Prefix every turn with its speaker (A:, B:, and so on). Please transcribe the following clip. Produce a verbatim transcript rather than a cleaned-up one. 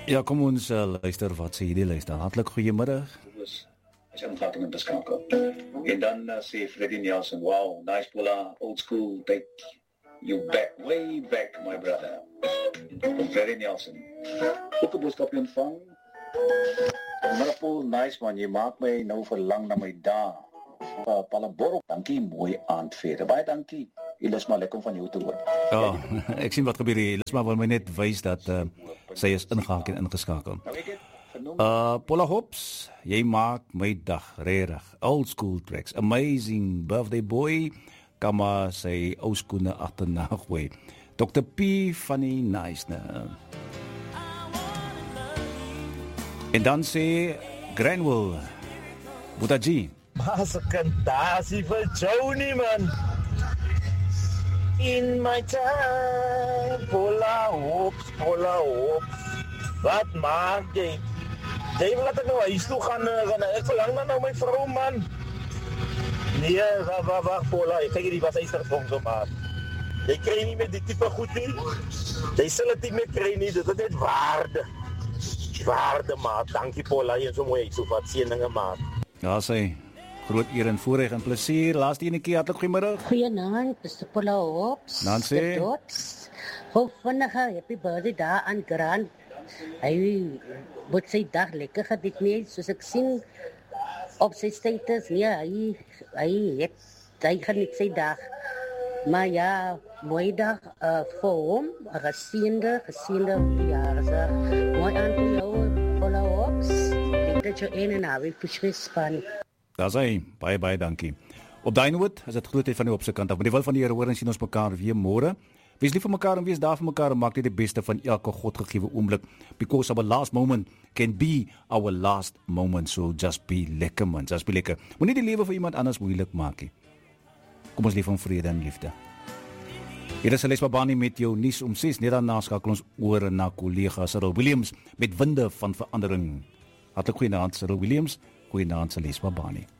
A: Ja, kom ons uh, luister wat sê hierdie luister. Hartlik goeiemiddag.
B: Was as jy aanvating in beskakel. En dan uh, sê Freddie Nelson, wow, nice Pola, old school, take you back, way back, my brother. Freddie Nelson. Ook 'n boodskap ontvang. Marapol, nice man, jy maak my nou verlang na my dae. Uh, Palaboro, dankie, mooi aand verder. Baie dankie. Ilisma, lekker om van jou te hoor.
A: Ja, ek sien wat gebeur hier. Ilisma wil my net wys dat uh, sy is ingehaak en ingeskakel. Uh, Paula Hobbs, jy maak my dag, regtig. Old school tracks, amazing, birthday boy, kan maar sy ou skoene agterna gooi. dokter P van die nice, ne? En dan sê Granwell, Butaji.
C: Maar se kantasie vir Johnny, man. In my time, Paula Hobbs, Paula Hobbs. Wat maak jy? Jy wil dat ek nou huis toe gaan, gaan ek verlang dan nou my vrou, man. Nee, wacht, wacht, wacht, Paula, ek kyk hier die wasijstervong so maak. Jy kry nie meer die type goed nie. Jy sal het nie meer kry nie, dit is net waarde. Waarde, maat. Dankie, Paula, jy is so mooi, so wat sieninge, maat.
A: Ja, sy. Groot eer en voorreg en plesier. Laaste ene keer, hartlik goeiemiddag.
D: Goeienaand, mister Paula Hobbs.
A: Nancy.
D: Hoe vinnige, happy birthday daar aan Grant. Hy moet sy dag lekker gehad nie, soos ek sien op sy status. Nee, hy, hy het, hy geniet sy dag. Maar ja, mooi dag uh, vir hom, een geseende, geseende verjaarsdag. Mooi aan vir jou, Paula Hobbs. Ek dat jou een en alweer verspan.
A: Daar sy, baie, baie dankie. Op die noot is het grootheid van die op sy kant af. Met die wil van die Here hoor en sien ons mekaar weer môre. Wees lief vir mekaar en wees daar vir mekaar en maak dit die beste van elke godgegewe oomblik. Because our last moment can be our last moment. So just be lekker, man. Just be lekker. Moet nie die lewe vir iemand anders moeilik maak nie. Kom ons lief van vrede en liefde. Hier is Lesba Bani met jou nuus om ses. Net daarna skakel ons oor na kollega Cyril Williams met winde van verandering. Hartlik goeienaand Cyril Williams. Goeienaand Lesba Bani.